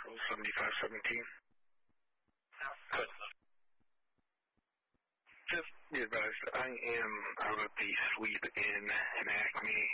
April 7517. Good. Just be advised, I am out at the Sleep Inn in Acme.